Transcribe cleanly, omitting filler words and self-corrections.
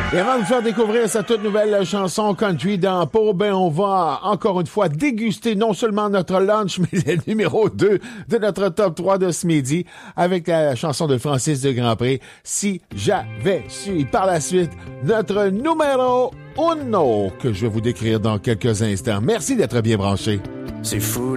Et avant de vous faire découvrir sa toute nouvelle chanson country dans Peau, ben on va encore une fois déguster non seulement notre lunch, mais le numéro 2 de notre top 3 de ce midi avec la chanson de Francis de Grandpré, Si j'avais su. Par la suite, notre numéro 1 que je vais vous décrire dans quelques instants. Merci d'être bien branchés. C'est fou